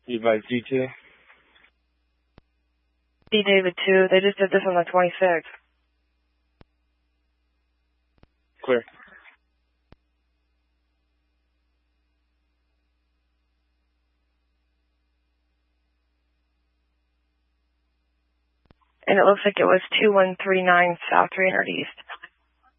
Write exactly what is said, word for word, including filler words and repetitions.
You advise D two? D David two. They just did this on the twenty-sixth. Clear. And it looks like it was two one three nine South three hundred East.